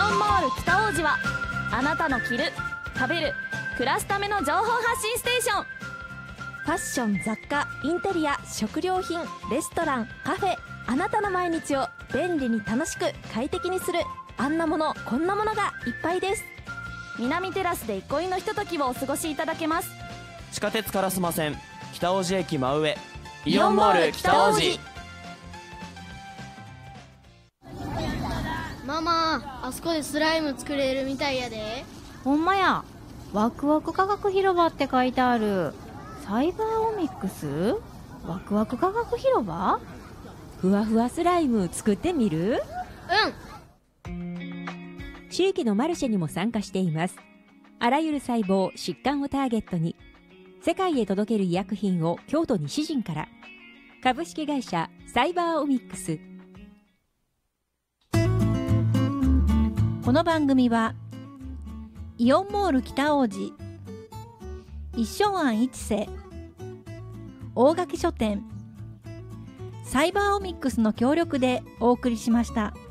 オンモール北王子はあなたの着る、食べる、暮らすための情報発信ステーション。 ファッション、雑貨、インテリア、食料品、レストラン、カフェ、あなたの毎日を便利に楽しく快適にする、あんなものこんなものがいっぱいです。 南テラスで憩いのひとときをお過ごしいただけます。 地下鉄烏丸線北大路駅真上、 イオンモール北大路。 ママ、あそこでスライム作れるみたいやで。 ほんまや、ワクワク科学広場って書いてある。サイバーオミックスワクワク科学広場。 ふわふわスライム作ってみる？地域のマルシェにも参加しています。あらゆる細胞、疾患をターゲットに世界へ届ける医薬品を京都西陣から。株式会社サイバーオミックス。 この番組はイオンモール北王子、一生庵一世、大垣書店、サイバーオミックスの協力でお送りしました。